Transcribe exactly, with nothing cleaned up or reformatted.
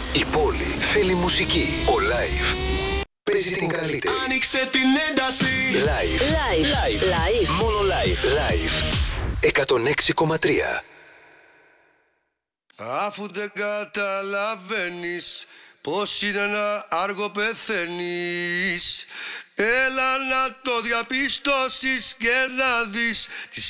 Η πόλη θέλει μουσική. Ο Live παίζει την καλύτερη. Άνοιξε την ένταση. Live. Live. Live. Live. Μόνο Live. Live. εκατόν έξι κόμμα τρία. Αφού δεν καταλαβαίνεις πως είναι ένα άργο πεθαίνεις, έλα να το διαπιστώσεις και να δεις τις